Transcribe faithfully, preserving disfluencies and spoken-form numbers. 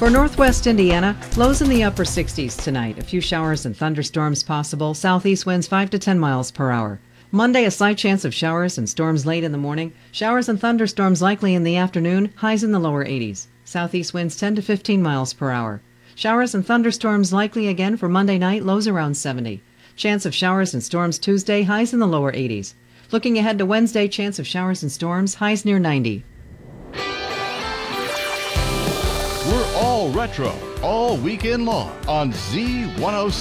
For northwest Indiana, lows in the upper sixties tonight. A few showers and thunderstorms possible. Southeast winds five to ten miles per hour. Monday, a slight chance of showers and storms late in the morning. Showers and thunderstorms likely in the afternoon. Highs in the lower eighties. Southeast winds ten to fifteen miles per hour. Showers and thunderstorms likely again for Monday night. Lows around seventy. Chance of showers and storms Tuesday. Highs in the lower eighties. Looking ahead to Wednesday, chance of showers and storms. Highs near ninety. We're all retro, all weekend long on Z one oh six.